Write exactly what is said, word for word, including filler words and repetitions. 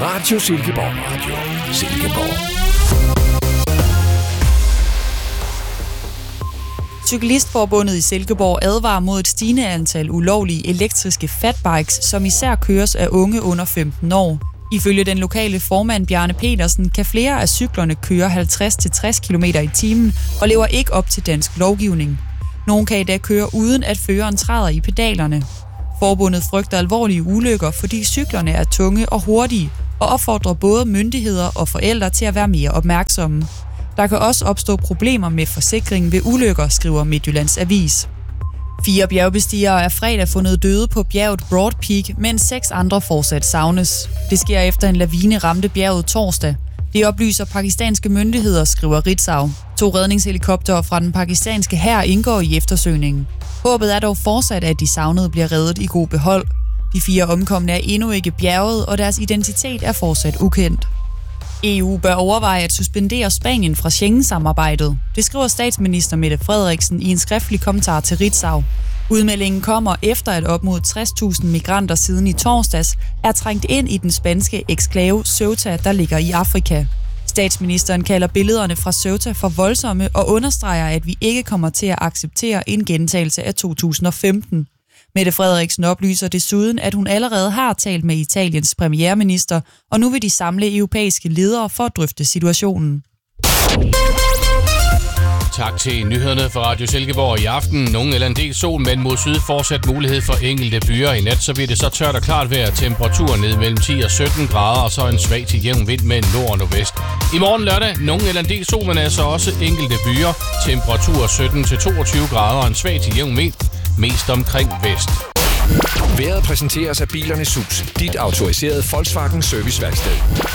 Radio Silkeborg. Radio Silkeborg. Cyklistforbundet i Silkeborg advarer mod et stigende antal ulovlige elektriske fatbikes, som især køres af unge under femten år. Ifølge den lokale formand Bjarne Petersen kan flere af cyklerne køre halvtreds til tres kilometer i timen og lever ikke op til dansk lovgivning. Nogle kan i dag køre uden at føreren træder i pedalerne. Forbundet frygter alvorlige ulykker, fordi cyklerne er tunge og hurtige, og opfordrer både myndigheder og forældre til at være mere opmærksomme. Der kan også opstå problemer med forsikringen ved ulykker, skriver Midtjyllands Avis. Fire bjergbestigere er fredag fundet døde på bjerget Broad Peak, mens seks andre fortsat savnes. Det sker efter en lavine ramte bjerget torsdag. Det oplyser pakistanske myndigheder, skriver Ritzau. To redningshelikoptere fra den pakistanske hær indgår i eftersøgningen. Håbet er dog fortsat, at de savnede bliver reddet i god behold. De fire omkomne er endnu ikke bjerget, og deres identitet er fortsat ukendt. E U bør overveje at suspendere Spanien fra Schengen-samarbejdet. Det skriver statsminister Mette Frederiksen i en skriftlig kommentar til Ritzau. Udmeldingen kommer efter, at op mod tres tusind migranter siden i torsdags er trængt ind i den spanske eksklave Ceuta, der ligger i Afrika. Statsministeren kalder billederne fra Ceuta for voldsomme og understreger, at vi ikke kommer til at acceptere en gentagelse af to tusind og femten. Mette Frederiksen oplyser desuden, at hun allerede har talt med Italiens premierminister, og nu vil de samle europæiske ledere for at drøfte situationen. Tak til nyhederne fra Radio Silkeborg i aften. Nogen eller en del sol, men mod syd fortsat mulighed for enkelte byer. I nat så bliver det så tørt og klart vejr. Temperaturen ned mellem ti og sytten grader, og så en svag til jævn vind med nord og nordvest. I morgen lørdag nogen eller en del sol, men altså også enkelte byer. Temperatur sytten til toogtyve grader og en svag til jævn vind. Mest omkring vest. Vejret præsenteres af Bilernes Hus, dit autoriserede Volkswagen serviceværksted.